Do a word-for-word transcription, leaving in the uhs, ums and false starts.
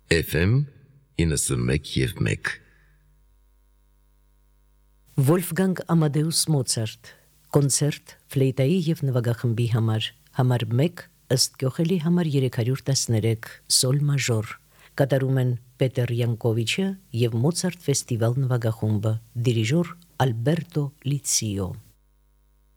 Էֆ էմ իննսունմեկ և մեկ Վոլֆգանգ Ամադեուս Մոցարտ կոնցերտ ֆլեյտայի և նվագախմբի համար համար մեկ ըստ Կյոխելի համար երեք հարյուր տասներեք սոլ մաժոր կատարում են Պետեր Յանկովիչը և Մոցարտ ֆեստիվալ նվագախումբը դիրիժոր Ալբերտո Լիցիո